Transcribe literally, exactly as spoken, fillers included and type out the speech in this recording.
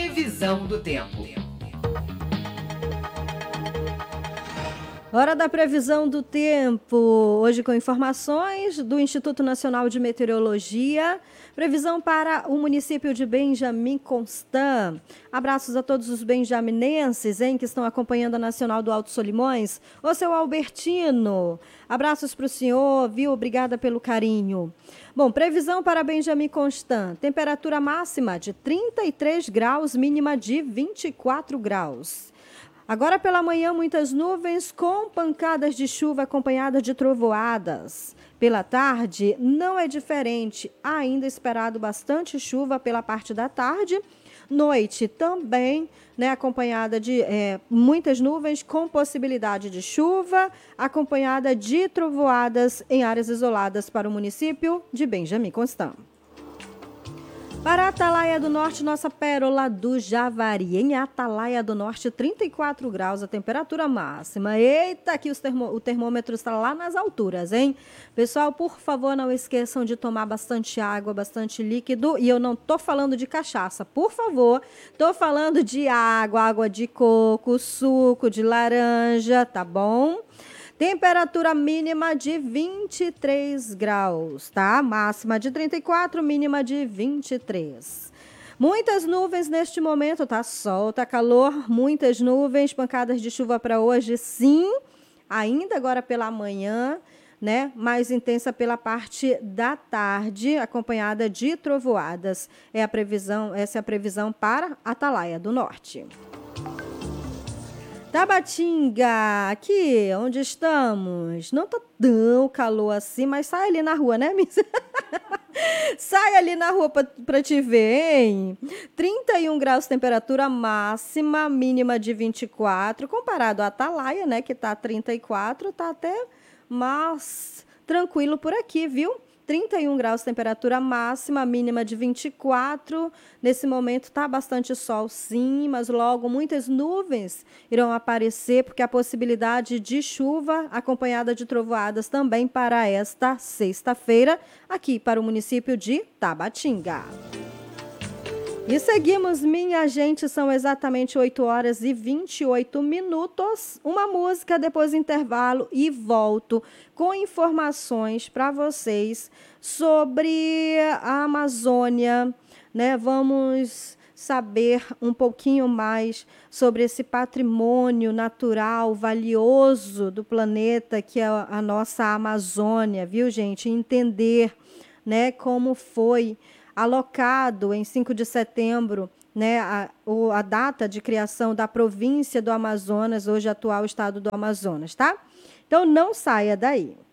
Previsão do tempo. Hora da previsão do tempo, hoje com informações do Instituto Nacional de Meteorologia, previsão para o município de Benjamin Constant. Abraços a todos os benjaminenses, hein, que estão acompanhando a Nacional do Alto Solimões. Ô, seu Albertino, abraços para o senhor, viu? Obrigada pelo carinho. Bom, previsão para Benjamin Constant, temperatura máxima de trinta e três graus, mínima de vinte e quatro graus. Agora pela manhã, muitas nuvens com pancadas de chuva acompanhadas de trovoadas. Pela tarde, não é diferente. Ainda esperado bastante chuva pela parte da tarde. Noite também, né, acompanhada de é, muitas nuvens com possibilidade de chuva, acompanhada de trovoadas em áreas isoladas para o município de Benjamin Constant. Para a Atalaia do Norte, nossa pérola do Javari. Em Atalaia do Norte, trinta e quatro graus a temperatura máxima. Eita, aqui os termo, o termômetro está lá nas alturas, hein? Pessoal, por favor, não esqueçam de tomar bastante água, bastante líquido. E eu não tô falando de cachaça, por favor. Tô falando de água, água de coco, suco de laranja, tá bom? Temperatura mínima de vinte e três graus, tá? Máxima de trinta e quatro, mínima de vinte e três. Muitas nuvens neste momento, tá? Sol, tá calor, muitas nuvens, pancadas de chuva para hoje, sim. Ainda agora pela manhã, né? Mais intensa pela parte da tarde, acompanhada de trovoadas. É a previsão, essa é a previsão para Atalaia do Norte. Tabatinga, aqui onde estamos, não tá tão calor assim, mas sai ali na rua, né, Miss? Sai ali na rua para te ver, hein? trinta e um graus temperatura máxima, mínima de vinte e quatro, comparado a Atalaia, né, que tá trinta e quatro, tá até mais tranquilo por aqui, viu? trinta e um graus temperatura máxima, mínima de vinte e quatro. Nesse momento está bastante sol, sim, mas logo muitas nuvens irão aparecer, porque a possibilidade de chuva acompanhada de trovoadas também para esta sexta-feira, aqui para o município de Tabatinga. E seguimos, minha gente, são exatamente oito horas e vinte e oito minutos. Uma música, depois intervalo e volto com informações para vocês sobre a Amazônia, né? Vamos saber um pouquinho mais sobre esse patrimônio natural valioso do planeta que é a nossa Amazônia, viu, gente? Entender, né, como foi alocado em cinco de setembro, né, a, a data de criação da província do Amazonas, hoje atual estado do Amazonas, tá? Então não saia daí.